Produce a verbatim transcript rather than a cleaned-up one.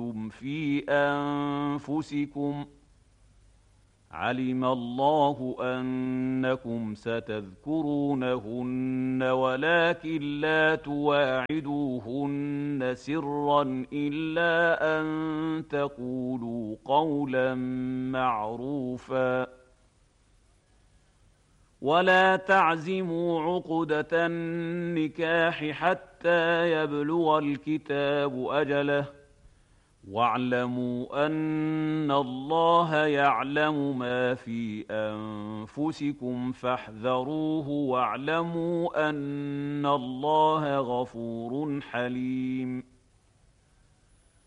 أخفيتم في أنفسكم علم الله أنكم ستذكرونهن ولكن لا تواعدوهن سرا إلا أن تقولوا قولا معروفا ولا تعزموا عقدة النكاح حتى يبلغ الكتاب أجله واعلموا أن الله يعلم ما في أنفسكم فاحذروه واعلموا أن الله غفور حليم